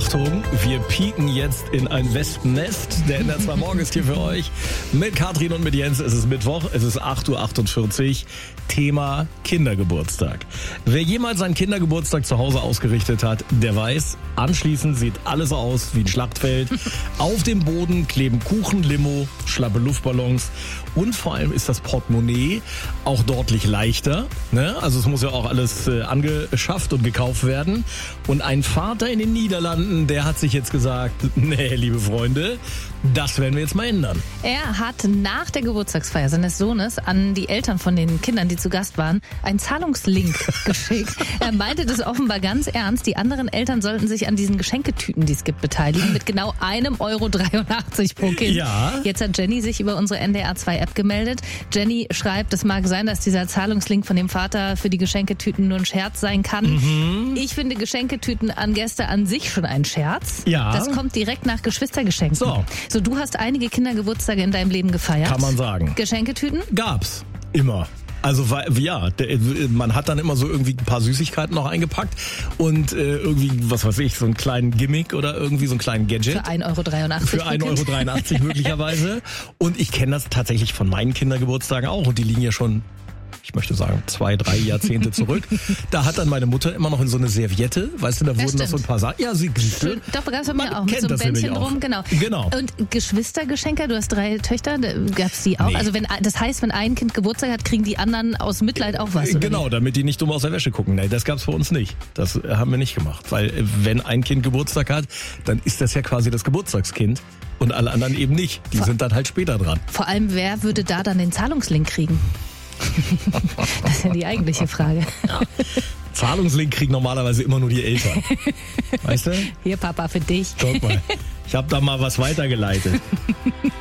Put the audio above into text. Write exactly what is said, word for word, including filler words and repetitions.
Achtung, wir pieken jetzt in ein Wespennest. Der N R zwei Morgen ist hier für euch. Mit Katrin und mit Jens. Es ist Mittwoch, es ist acht Uhr achtundvierzig. Thema Kindergeburtstag. Wer jemals seinen Kindergeburtstag zu Hause ausgerichtet hat, der weiß, anschließend sieht alles aus wie ein Schlachtfeld. Auf dem Boden kleben Kuchen, Limo, schlappe Luftballons und vor allem ist das Portemonnaie auch deutlich leichter. Ne? Also es muss ja auch alles äh, angeschafft und gekauft werden. Und ein Vater in den Niederlanden, der hat sich jetzt gesagt, nee, liebe Freunde, das werden wir jetzt mal ändern. Er hat nach der Geburtstagsfeier seines Sohnes an die Eltern von den Kindern, die zu Gast waren, einen Zahlungslink geschickt. Er meinte das offenbar ganz ernst. Die anderen Eltern sollten sich an diesen Geschenketüten, die es gibt, beteiligen, mit genau einem Euro dreiundachtzig pro Kind. Ja. Jetzt hat Jenny sich über unsere N D R zwei App gemeldet. Jenny schreibt, es mag sein, dass dieser Zahlungslink von dem Vater für die Geschenketüten nur ein Scherz sein kann. Mhm. Ich finde Geschenketüten an Gäste an sich schon ein Scherz. Ja. Das kommt direkt nach Geschwistergeschenken. So. So, du hast einige Kindergeburtstage in deinem Leben gefeiert. Kann man sagen. Geschenketüten? Gab's. Immer. Also ja, der, man hat dann immer so irgendwie ein paar Süßigkeiten noch eingepackt und äh, irgendwie, was weiß ich, so einen kleinen Gimmick oder irgendwie so einen kleinen Gadget. Für ein Euro dreiundachtzig. Für ein Euro dreiundachtzig möglicherweise. Und ich kenne das tatsächlich von meinen Kindergeburtstagen auch und die liegen ja schon, ich möchte sagen, zwei, drei Jahrzehnte zurück. Da hat dann meine Mutter immer noch in so eine Serviette, weißt du, da Ja, wurden noch stimmt. so ein paar Sachen. Ja, sie Schön, doch, gab's bei Man mir auch. Mit kennt so einem das nämlich Bändchen auch. drum, genau. Genau. Und Geschwistergeschenke, du hast drei Töchter, gab's die auch? Nee. Also wenn, das heißt, wenn ein Kind Geburtstag hat, kriegen die anderen aus Mitleid auch was, oder Genau, wie? damit die nicht dumm aus der Wäsche gucken. Nee, das gab's bei uns nicht. Das haben wir nicht gemacht. Weil äh, wenn ein Kind Geburtstag hat, dann ist das ja quasi das Geburtstagskind und alle anderen eben nicht. Die Vor- sind dann halt später dran. Vor allem, wer würde da dann den Zahlungslink kriegen? Das ist ja die eigentliche Frage. Zahlungslink kriegen normalerweise immer nur die Eltern. Weißt du? Hier, Papa, für dich. Guck mal, ich habe da mal was weitergeleitet.